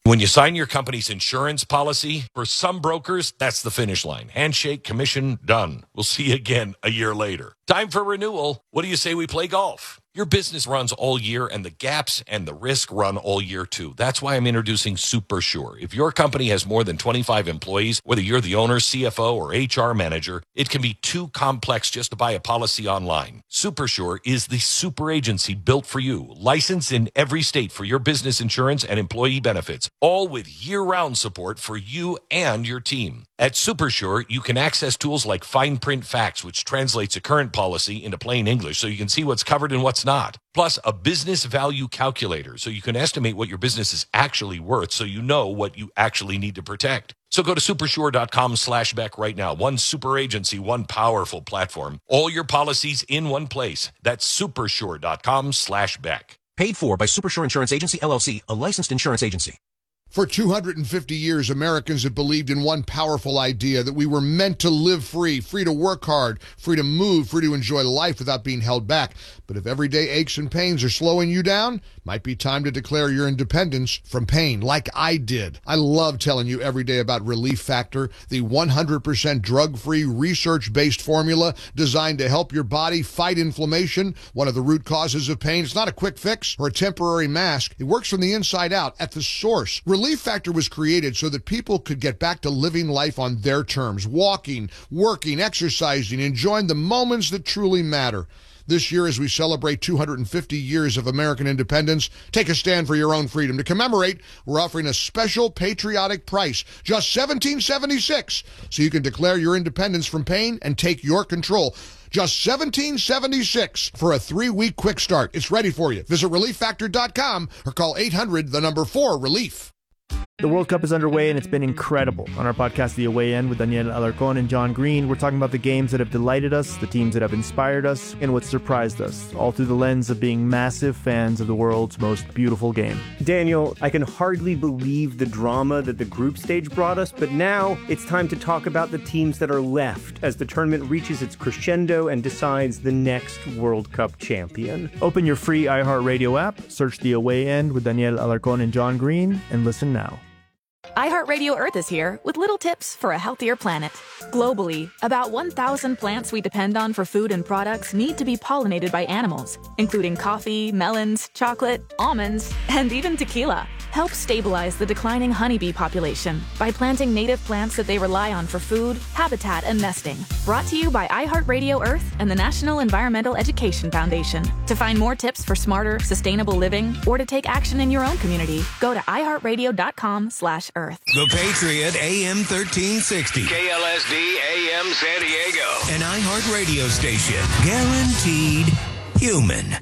When you sign your company's insurance policy, for some brokers, that's the finish line. Handshake, commission, done. We'll see you again a year later. Time for renewal. What do you say we play golf? Your business runs all year, and the gaps and the risk run all year, too. That's why I'm introducing SuperSure. If your company has more than 25 employees, whether you're the owner, CFO, or HR manager, it can be too complex just to buy a policy online. SuperSure is the super agency built for you, licensed in every state for your business insurance and employee benefits, all with year-round support for you and your team. At SuperSure, you can access tools like Fine Print Facts, which translates a current policy into plain English so you can see what's covered and what's not. Plus, a business value calculator so you can estimate what your business is actually worth so you know what you actually need to protect. So go to supersure.com/Beck right now. One super agency, one powerful platform. All your policies in one place. That's supersure.com/Beck. Paid for by Supersure Insurance Agency, LLC, a licensed insurance agency. For 250 years, Americans have believed in one powerful idea, that we were meant to live free to work hard, free to move, free to enjoy life without being held back. But if everyday aches and pains are slowing you down, might be time to declare your independence from pain, like I did. I love telling you every day about Relief Factor, the 100% drug-free, research-based formula designed to help your body fight inflammation, one of the root causes of pain. It's not a quick fix or a temporary mask. It works from the inside out, at the source. Relief Factor was created so that people could get back to living life on their terms, walking, working, exercising, enjoying the moments that truly matter. This year, as we celebrate 250 years of American independence, take a stand for your own freedom. To commemorate, we're offering a special patriotic price, just $17.76, so you can declare your independence from pain and take your control. Just $17.76 for a 3-week quick start. It's ready for you. Visit ReliefFactor.com or call 800-4-RELIEF. The World Cup is underway, and it's been incredible. On our podcast, The Away End, with Daniel Alarcón and John Green, we're talking about the games that have delighted us, the teams that have inspired us, and what surprised us, all through the lens of being massive fans of the world's most beautiful game. Daniel, I can hardly believe the drama that the group stage brought us, but now it's time to talk about the teams that are left as the tournament reaches its crescendo and decides the next World Cup champion. Open your free iHeartRadio app, search The Away End with Daniel Alarcón and John Green, and listen now. iHeartRadio Earth is here with little tips for a healthier planet. Globally, about 1,000 plants we depend on for food and products need to be pollinated by animals, including coffee, melons, chocolate, almonds, and even tequila. Help stabilize the declining honeybee population by planting native plants that they rely on for food, habitat, and nesting. Brought to you by iHeartRadio Earth and the National Environmental Education Foundation. To find more tips for smarter, sustainable living, or to take action in your own community, go to iHeartRadio.com/Earth. The Patriot AM 1360. KLSD AM San Diego. An iHeart radio station. Guaranteed human.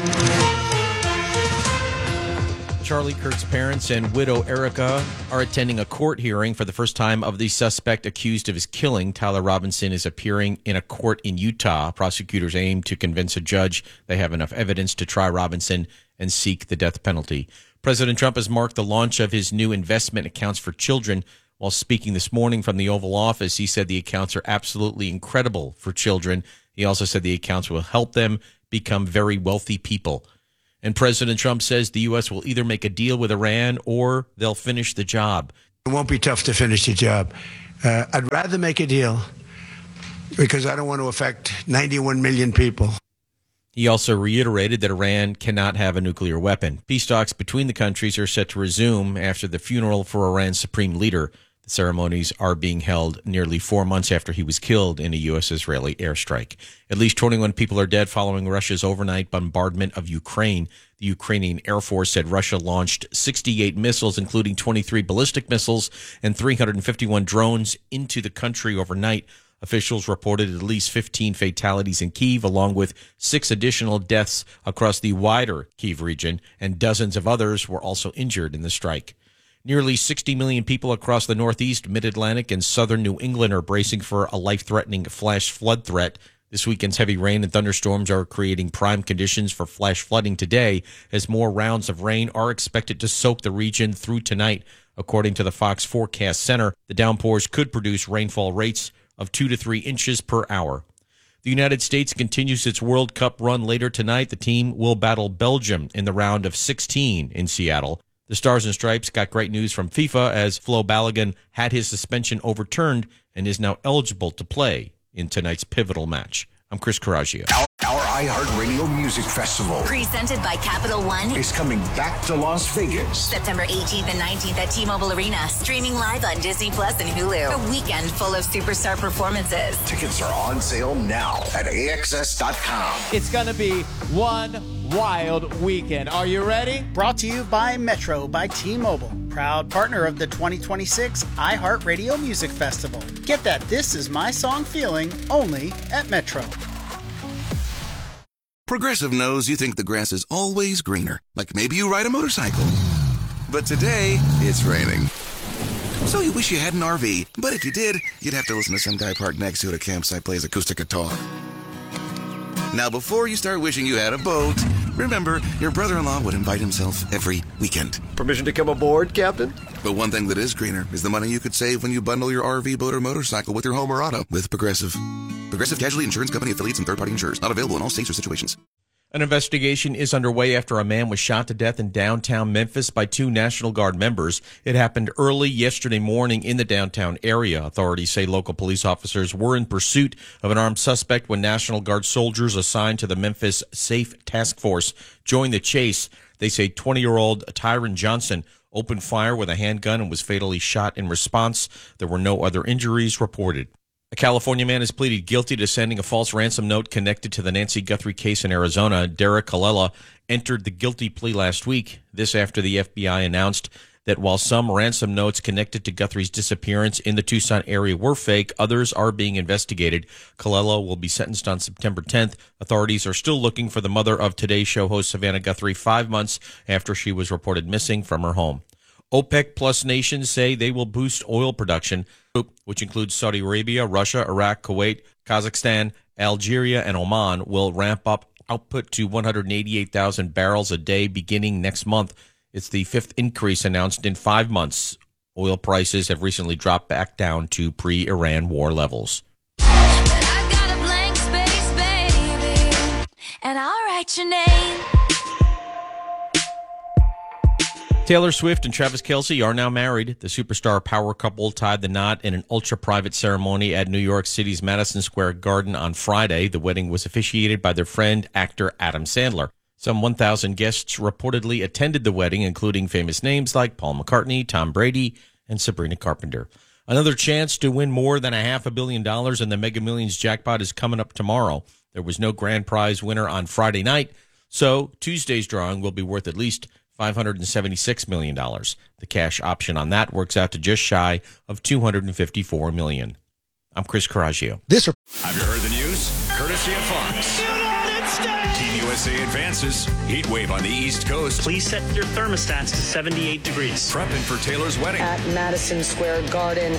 Charlie Kirk's parents and widow Erica are attending a court hearing for the first time of the suspect accused of his killing. Tyler Robinson is appearing in a court in Utah. Prosecutors aim to convince a judge they have enough evidence to try Robinson and seek the death penalty. President Trump has marked the launch of his new investment accounts for children. While speaking this morning from the Oval Office, he said the accounts are absolutely incredible for children. He also said the accounts will help them become very wealthy people. And President Trump says the U.S. will either make a deal with Iran or they'll finish the job. It won't be tough to finish the job. I'd rather make a deal because I don't want to affect 91 million people. He also reiterated that Iran cannot have a nuclear weapon. Peace talks between the countries are set to resume after the funeral for Iran's supreme leader. The ceremonies are being held nearly 4 months after he was killed in a U.S.-Israeli airstrike. At least 21 people are dead following Russia's overnight bombardment of Ukraine. The Ukrainian Air Force said Russia launched 68 missiles, including 23 ballistic missiles and 351 drones into the country overnight. Officials reported at least 15 fatalities in Kyiv, along with 6 additional deaths across the wider Kyiv region, and dozens of others were also injured in the strike. Nearly 60 million people across the Northeast, Mid-Atlantic, and southern New England are bracing for a life-threatening flash flood threat. This weekend's heavy rain and thunderstorms are creating prime conditions for flash flooding today, as more rounds of rain are expected to soak the region through tonight. According to the Fox Forecast Center, the downpours could produce rainfall rates of 2 to 3 inches per hour. The United States continues its World Cup run later tonight. The team will battle Belgium in the round of 16 in Seattle. The Stars and Stripes got great news from FIFA as Flo Balogun had his suspension overturned and is now eligible to play in tonight's pivotal match. I'm Chris Coraggio. Our iHeartRadio Music Festival, presented by Capital One, is coming back to Las Vegas. September 18th and 19th at T-Mobile Arena. Streaming live on Disney Plus and Hulu. A weekend full of superstar performances. Tickets are on sale now at AXS.com. It's going to be one wild weekend. Are you ready? Brought to you by Metro by T-Mobile. Proud partner of the 2026 iHeartRadio Music Festival. Get that This Is My Song feeling only at Metro. Progressive knows you think the grass is always greener. Like maybe you ride a motorcycle. But today, it's raining. So you wish you had an RV. But if you did, you'd have to listen to some guy parked next to it at a campsite plays acoustic guitar. Now, before you start wishing you had a boat, remember, your brother-in-law would invite himself every weekend. Permission to come aboard, Captain? But one thing that is greener is the money you could save when you bundle your RV, boat, or motorcycle with your home or auto with Progressive. Progressive Casualty Insurance Company affiliates and third-party insurers. Not available in all states or situations. An investigation is underway after a man was shot to death in downtown Memphis by 2 National Guard members. It happened early yesterday morning in the downtown area. Authorities say local police officers were in pursuit of an armed suspect when National Guard soldiers assigned to the Memphis Safe Task Force joined the chase. They say 20-year-old Tyron Johnson opened fire with a handgun and was fatally shot in response. There were no other injuries reported. A California man has pleaded guilty to sending a false ransom note connected to the Nancy Guthrie case in Arizona. Derek Colella entered the guilty plea last week. This after the FBI announced that while some ransom notes connected to Guthrie's disappearance in the Tucson area were fake, others are being investigated. Colella will be sentenced on September 10th. Authorities are still looking for the mother of Today Show host Savannah Guthrie 5 months after she was reported missing from her home. OPEC Plus nations say they will boost oil production, which includes Saudi Arabia, Russia, Iraq, Kuwait, Kazakhstan, Algeria, and Oman, will ramp up output to 188,000 barrels a day beginning next month. It's the 5th increase announced in 5 months. Oil prices have recently dropped back down to pre-Iran war levels. I got a blank space, baby, and I'll write your name. Taylor Swift and Travis Kelce are now married. The superstar power couple tied the knot in an ultra-private ceremony at New York City's Madison Square Garden on Friday. The wedding was officiated by their friend, actor Adam Sandler. Some 1,000 guests reportedly attended the wedding, including famous names like Paul McCartney, Tom Brady, and Sabrina Carpenter. Another chance to win more than $500 million in the Mega Millions jackpot is coming up tomorrow. There was no grand prize winner on Friday night, so Tuesday's drawing will be worth at least $576 million. The cash option on that works out to just shy of $254 million. I'm Chris Coraggio. Have you heard the news? Courtesy of Fox. Team USA advances. Heat wave on the East Coast. Please set your thermostats to 78 degrees. Prepping for Taylor's wedding. At Madison Square Garden.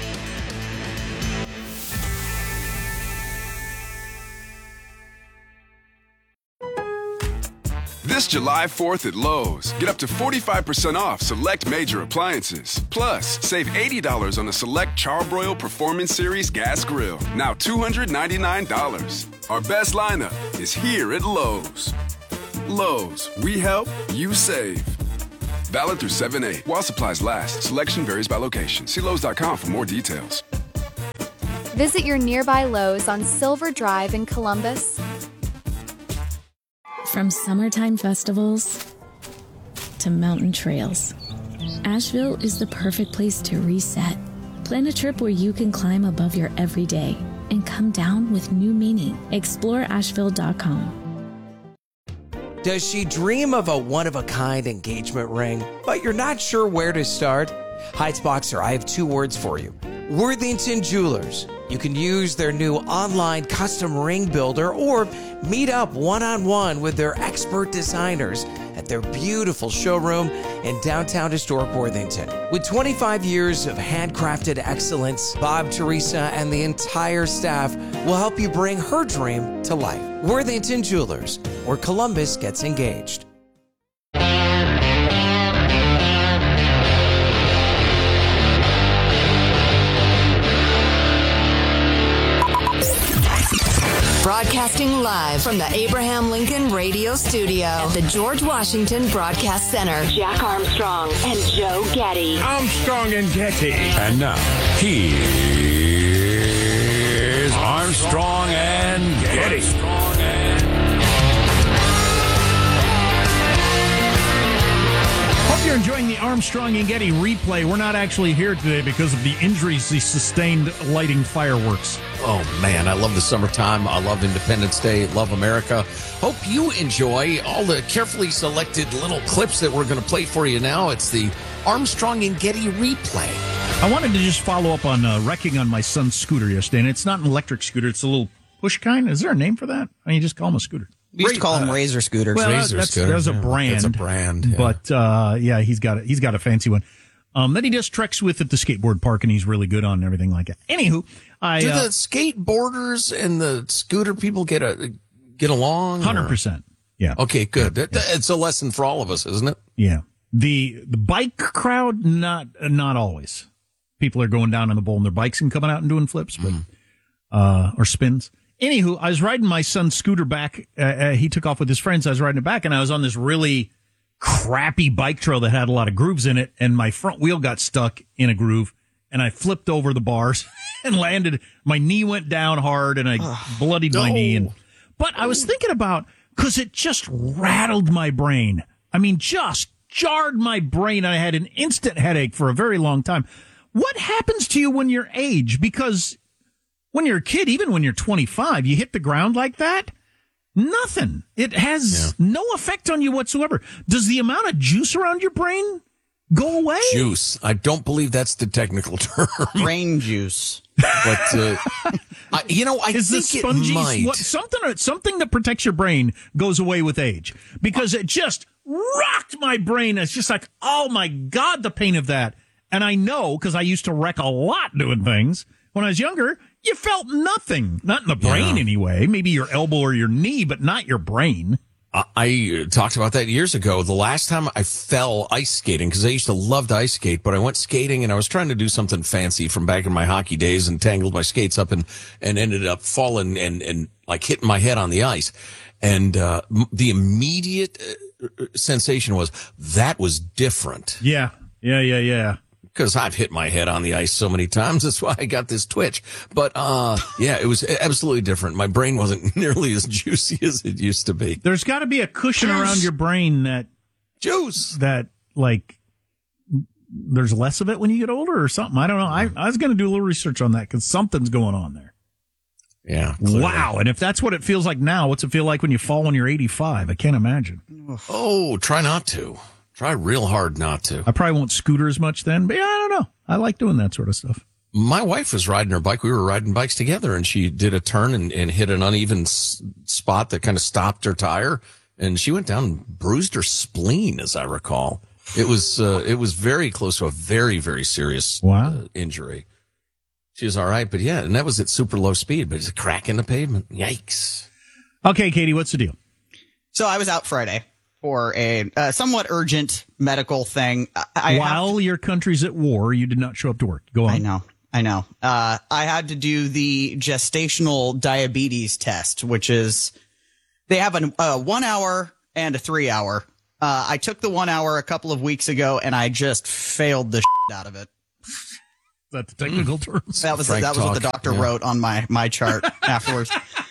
This July 4th at Lowe's, get up to 45% off select major appliances. Plus, save $80 on the select Charbroil Performance Series gas grill, now $299. Our best lineup is here at Lowe's. Lowe's, we help, you save. Valid through 7/8. While supplies last, selection varies by location. See Lowe's.com for more details. Visit your nearby Lowe's on Silver Drive in Columbus. From summertime festivals to mountain trails, Asheville is the perfect place to reset. Plan a trip where you can climb above your everyday and come down with new meaning. Explore Asheville.com. Does she dream of a one-of-a-kind engagement ring, but you're not sure where to start? Heights Boxer, I have 2 words for you. Worthington Jewelers. You can use their new online custom ring builder or meet up one-on-one with their expert designers at their beautiful showroom in downtown historic Worthington. With 25 years of handcrafted excellence, Bob, Teresa, and the entire staff will help you bring her dream to life. Worthington Jewelers, where Columbus gets engaged. Broadcast Broadcasting live from the Abraham Lincoln Radio Studio at the George Washington Broadcast Center. Jack Armstrong and Joe Getty. Armstrong and Getty. And now, here's Armstrong and Getty. Hope you're enjoying the Armstrong and Getty replay. We're not actually here today because of the injuries he sustained lighting fireworks. Oh, man, I love the summertime. I love Independence Day. Love America. Hope you enjoy all the carefully selected little clips that we're going to play for you now. It's the Armstrong and Getty replay. I wanted to just follow up on wrecking on my son's scooter yesterday, and it's not an electric scooter. It's a little push kind. Is there a name for that? I mean, you just call them a scooter. We used to call them Razor scooters. Well, Razor scooter. There's a brand. It's a brand. Yeah. But, yeah, he's got a fancy one. That he just treks with at the skateboard park, and he's really good on everything like that. Anywho, do the skateboarders and the scooter people get along? 100%. Yeah. Okay, good. Yeah. It's a lesson for all of us, isn't it? Yeah. The bike crowd, not always. People are going down on the bowl on their bikes and coming out and doing flips, but or spins. Anywho, I was riding my son's scooter back. He took off with his friends. I was riding it back, and I was on this really crappy bike trail that had a lot of grooves in it, and my front wheel got stuck in a groove, and I flipped over the bars and landed. My knee went down hard, and I bloodied my knee. But I was thinking about, because it just rattled my brain. I mean, just jarred my brain, and I had an instant headache for a very long time. What happens to you when you're age? Because when you're a kid, even when you're 25, you hit the ground like that, nothing. It has no effect on you whatsoever. Does the amount of juice around your brain go away? Juice. I don't believe that's the technical term. Brain juice. But, I Is think spongy, it might. Something that protects your brain goes away with age. Because it just rocked my brain. It's just like, oh my God, the pain of that. And I know, because I used to wreck a lot doing things when I was younger, you felt nothing. Not in the brain anyway. Maybe your elbow or your knee, but not your brain. I talked about that years ago. The last time I fell ice skating, because I used to love to ice skate, but I went skating and I was trying to do something fancy from back in my hockey days and tangled my skates up and ended up falling and like hitting my head on the ice. And the immediate sensation was that was different. Yeah. Because I've hit my head on the ice so many times. That's why I got this twitch. But, yeah, it was absolutely different. My brain wasn't nearly as juicy as it used to be. There's got to be a cushion around your brain that like, there's less of it when you get older or something. I don't know. I was going to do a little research on that because something's going on there. Yeah. Clearly. Wow. And if that's what it feels like now, what's it feel like when you fall when you're 85? I can't imagine. Oh, try not to. Try real hard not to. I probably won't scooter as much then, but yeah, I don't know. I like doing that sort of stuff. My wife was riding her bike. We were riding bikes together, and she did a turn and hit an uneven spot that kind of stopped her tire, and she went down and bruised her spleen, as I recall. It was very close to a very, very serious injury. She was all right, but yeah, and that was at super low speed, but it's a crack in the pavement. Yikes. Okay, Katie, what's the deal? So I was out Friday for a somewhat urgent medical thing. While your country's at war, you did not show up to work. Go on. I know. I had to do the gestational diabetes test, which is they have a 1 hour and a 3 hour. I took the 1 hour a couple of weeks ago, and I just failed the shit out of it. Is that the technical terms? That was what the doctor wrote on my chart afterwards.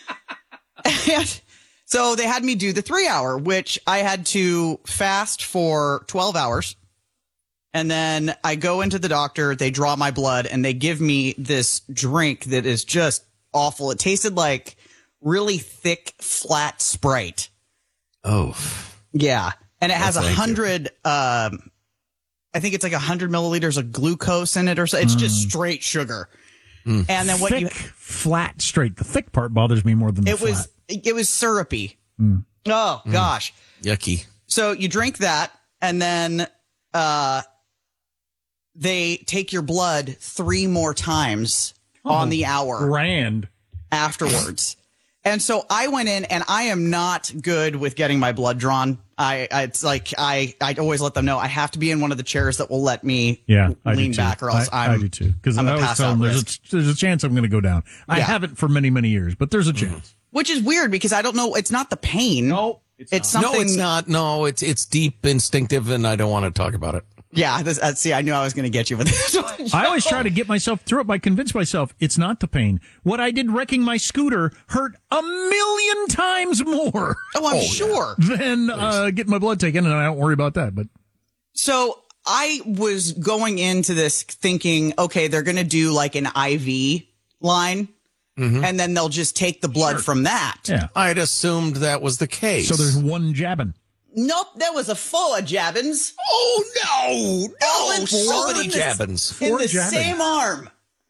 And so they had me do the 3 hour, which I had to fast for 12 hours. And then I go into the doctor, they draw my blood, and they give me this drink that is just awful. It tasted like really thick, flat Sprite. Oh. Yeah. And it has 100, I think it's like 100 milliliters of glucose in it or so. It's just straight sugar. And then flat straight. The thick part bothers me more than the flat. It was syrupy. Oh, gosh. Yucky. So you drink that, and then they take your blood 3 more times on the hour. Grand. Afterwards. And so I went in, and I am not good with getting my blood drawn. It's like I always let them know I have to be in one of the chairs that will let me lean back, or else I do too. Because I always tell them there's a chance I'm going to go down. I haven't for many, many years, but there's a chance. Which is weird because I don't know. It's not the pain. No, it's something. No, it's not. No, it's deep, instinctive, and I don't want to talk about it. Yeah, see, I knew I was going to get you with this one. I always try to get myself through it by convincing myself it's not the pain. What I did wrecking my scooter hurt 1,000,000 times more. Oh, I'm sure. Than getting my blood taken, and I don't worry about that. But so I was going into this thinking, okay, they're going to do like an IV line, and then they'll just take the blood from that. Yeah. I'd assumed that was the case. So there's one jabbing. Nope, there was a full of jabbins. Oh, no. So many jabbins. jabbins. In the same arm.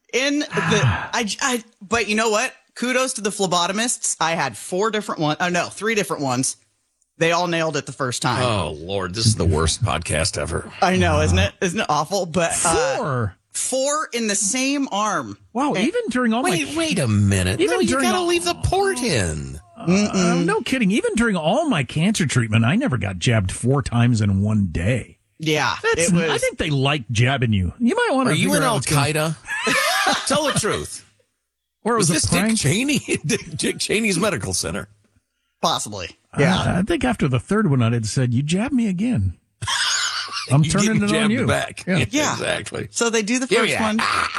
But you know what? Kudos to the phlebotomists. I had 3 different ones. They all nailed it the first time. Oh, Lord, this is the worst podcast ever. I know, isn't it? Isn't it awful? But 4 in the same arm. Wow, even during all wait a minute. Even you during gotta all- leave the port in. No kidding. Even during all my cancer treatment, I never got jabbed 4 times in one day. Yeah, I think they like jabbing you. You might want to. Are you in Al Qaeda? Tell the truth. Or was this a prank? Dick Cheney's medical center? Possibly. Yeah. I think after the 3rd one, I'd said, "You jab me again." I'm turning it on you. Back. Yeah, exactly. So they do the first one.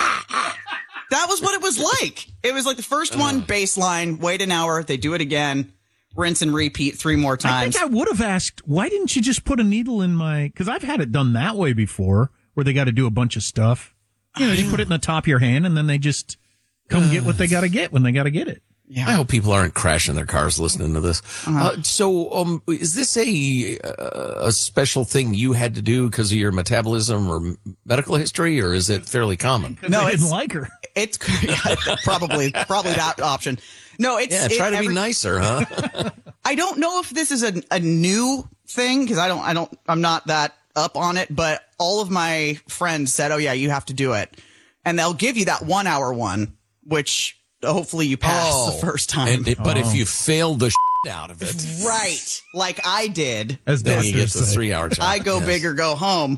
That was what it was like. It was like the first one, baseline, wait an hour, they do it again, rinse and repeat 3 more times. I think I would have asked, why didn't you just put a needle in my... Because I've had it done that way before, where they got to do a bunch of stuff. You know, you put it in the top of your hand, and then they just come get what they got to get when they got to get it. Yeah. I hope people aren't crashing their cars listening to this. So, is this a special thing you had to do because of your metabolism or medical history, or is it fairly common? No, I didn't like her. It's probably that option. No, it's try to be nicer, huh? I don't know if this is a new thing because I'm not that up on it, but all of my friends said, "Oh yeah, you have to do it," and they'll give you that 1 hour one, which hopefully you pass the first time. But if you fail the out of it, right, like I did, then you get the 3 hour time. I go big or go home.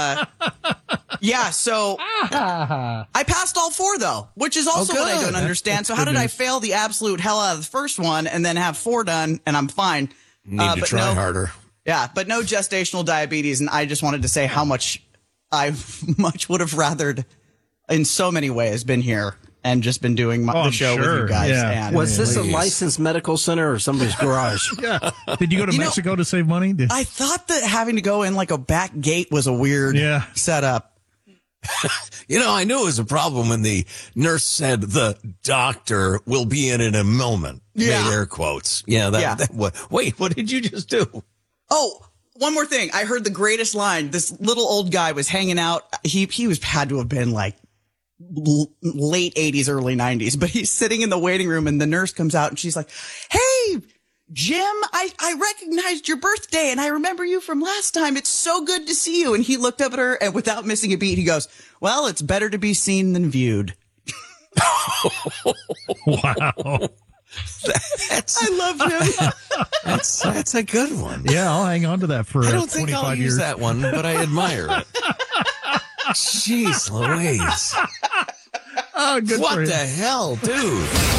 Yeah, so I passed all 4 though, which is also what I don't understand. So how did I fail the absolute hell out of the first one and then have 4 done and I'm fine? Need to try harder. Yeah, but no gestational diabetes, and I just wanted to say how much I would have rathered, in so many ways, been here and just been doing the show with you guys. Yeah. And was this a licensed medical center or somebody's garage? Yeah. Did you go to Mexico to save money? I thought that having to go in like a back gate was a weird setup. I knew it was a problem when the nurse said the doctor will be in a moment. Yeah. Made air quotes. Wait, what did you just do? Oh, one more thing. I heard the greatest line. This little old guy was hanging out. He had to have been like late 80s, early 90s, but he's sitting in the waiting room and the nurse comes out and she's like, "Hey, Jim, I recognized your birthday and I remember you from last time. It's so good to see you." And he looked up at her and without missing a beat, he goes, "Well, it's better to be seen than viewed." Wow. I love him. That's a good one. Yeah, I'll hang on to that for 25 years. I don't think I'll use that one, but I admire it. Jeez Louise. Oh, good what for him. the hell, dude?